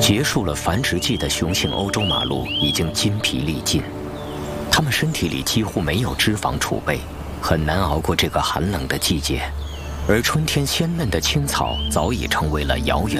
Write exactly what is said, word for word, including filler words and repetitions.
结束了繁殖季的雄性欧洲马鹿已经筋疲力尽，它们身体里几乎没有脂肪储备，很难熬过这个寒冷的季节。而春天鲜嫩的青草早已成为了遥远